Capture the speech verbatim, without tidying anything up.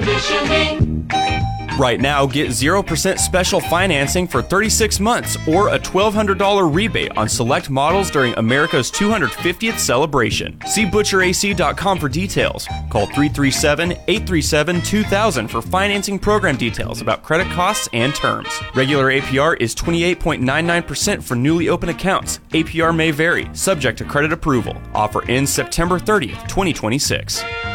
conditioning. Right now, get zero percent special financing for thirty-six months or a twelve hundred dollars rebate on select models during America's two hundred fiftieth celebration. See butcher a c dot com for details. Call three three seven, eight three seven, two thousand for financing program details about credit costs and terms. Regular A P R is twenty-eight point nine nine percent for newly opened accounts. A P R may vary, subject to credit approval. Offer ends September thirtieth, twenty twenty-six.